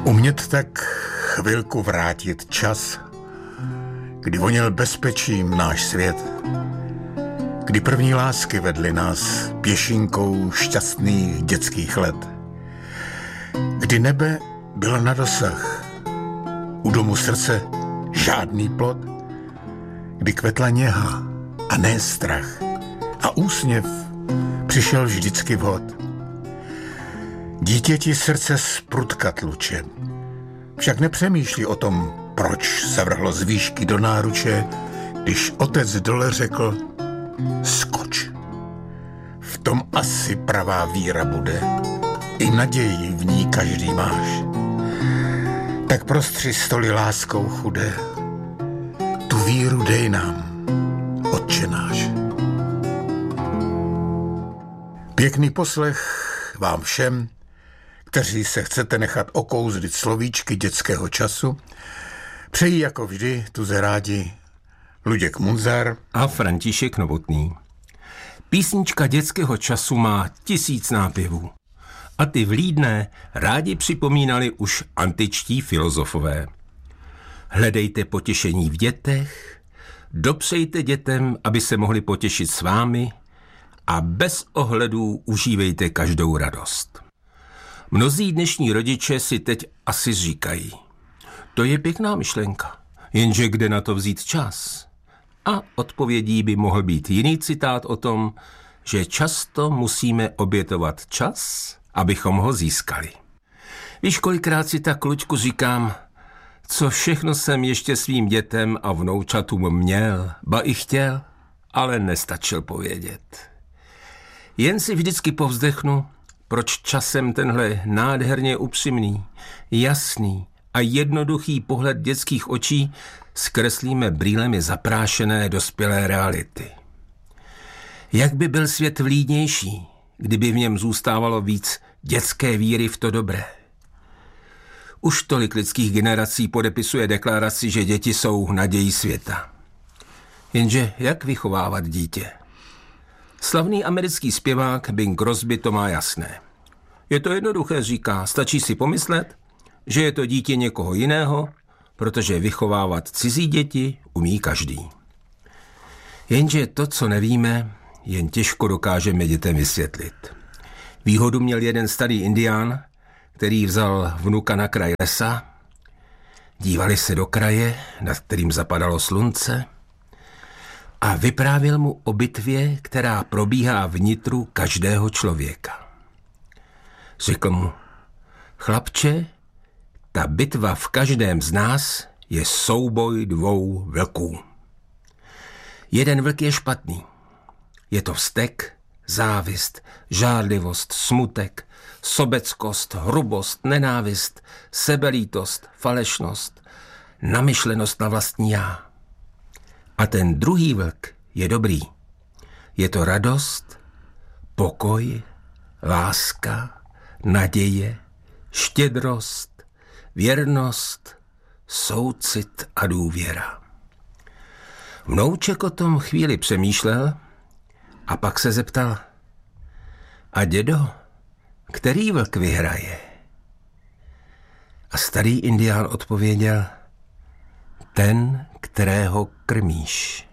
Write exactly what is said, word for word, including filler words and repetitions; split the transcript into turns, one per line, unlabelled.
Umět tak chvilku vrátit čas, kdy voněl bezpečím náš svět, kdy první lásky vedly nás pěšinkou šťastných dětských let, kdy nebe bylo na dosah, u domu srdce žádný plot, kdy kvetla něha a ne strach a úsměv přišel vždycky vhod. Dítěti srdce zprudka tluče, však nepřemýšlí o tom, proč se vrhlo z výšky do náruče, když otec dole řekl skoč. V tom asi pravá víra bude, i naději v ní každý máš. Tak prostři stoly láskou chudé, tu víru dej nám, Otče náš. Pěkný poslech vám všem, kteří se chcete nechat okouzlit slovíčky dětského času. Přejí jako vždy tu ze rádi Luděk Munzar
a František Novotný. Písnička dětského času má tisíc nápěvů. A ty vlídné rádi připomínali už antičtí filozofové. Hledejte potěšení v dětech, dopřejte dětem, aby se mohli potěšit s vámi a bez ohledů užívejte každou radost. Mnozí dnešní rodiče si teď asi říkají, to je pěkná myšlenka, jenže kde na to vzít čas? A odpovědí by mohl být jiný citát o tom, že často musíme obětovat čas, abychom ho získali. Víš, kolikrát si tak, Luďku, říkám, co všechno jsem ještě svým dětem a vnoučatům měl, ba i chtěl, ale nestačil povědět. Jen si vždycky povzdechnu, proč časem tenhle nádherně upřímný, jasný a jednoduchý pohled dětských očí zkreslíme brýlemi zaprášené dospělé reality. Jak by byl svět vlídnější, kdyby v něm zůstávalo víc dětské víry v to dobré. Už tolik lidských generací podepisuje deklaraci, že děti jsou nadějí světa. Jenže jak vychovávat dítě? Slavný americký zpěvák Bing Crosby to má jasné. Je to jednoduché, říká, stačí si pomyslet, že je to dítě někoho jiného, protože vychovávat cizí děti umí každý. Jenže to, co nevíme, jen těžko dokážeme dětem vysvětlit. Výhodu měl jeden starý indián, který vzal vnuka na kraj lesa, dívali se do kraje, nad kterým zapadalo slunce, a vyprávěl mu o bitvě, která probíhá vnitru každého člověka. Řekl mu, chlapče, ta bitva v každém z nás je souboj dvou vlků. Jeden vlk je špatný. Je to vztek, závist, žárlivost, smutek, sobeckost, hrubost, nenávist, sebelítost, falešnost, namyšlenost na vlastní já. A ten druhý vlk je dobrý. Je to radost, pokoj, láska, naděje, štědrost, věrnost, soucit a důvěra. Vnouček o tom chvíli přemýšlel a pak se zeptal, a dědo, který vlk vyhraje? A starý indián odpověděl, ten, kterého krmíš.